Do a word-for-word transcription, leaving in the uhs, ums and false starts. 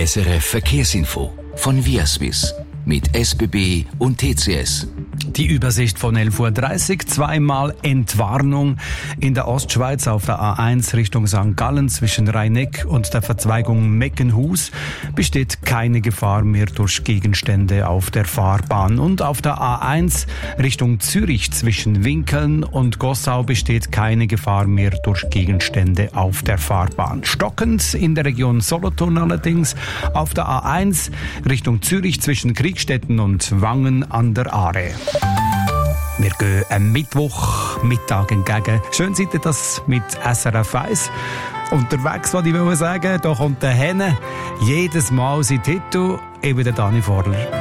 S R F Verkehrsinfo von Viaswiss mit S B B und T C S. Die Übersicht von elf Uhr dreißig, zweimal Entwarnung in der Ostschweiz auf der A eins Richtung Sankt Gallen zwischen Rhein-Neck und der Verzweigung Meckenhus besteht keine Gefahr mehr durch Gegenstände auf der Fahrbahn. Und auf der A eins Richtung Zürich zwischen Winkeln und Gossau besteht keine Gefahr mehr durch Gegenstände auf der Fahrbahn. Stockend in der Region Solothurn allerdings auf der A eins Richtung Zürich zwischen Kriegstetten und Wangen an der Aare. Wir gehen am Mittwochmittag entgegen. Schön seid ihr das mit S R F eins. Unterwegs, was ich will sagen, da kommt der Henne. Jedes Mal sein Titel, eben der Dani Vorler.